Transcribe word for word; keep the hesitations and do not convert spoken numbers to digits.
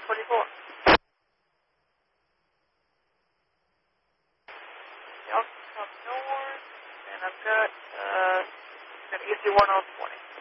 forty-four. Y'all come north, and I've got, uh, an easy one on twenty.